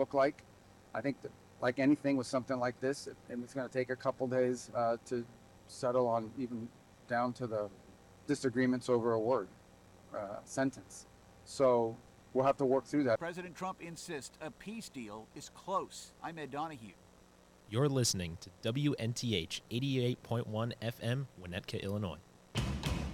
look like. I think that, like anything with something like this, it's going to take a couple days to settle on, even down to the disagreements over a word, sentence. So we'll have to work through that. President Trump insists a peace deal is close. I'm Ed Donahue. You're listening to WNTH 88.1 FM, Winnetka, Illinois.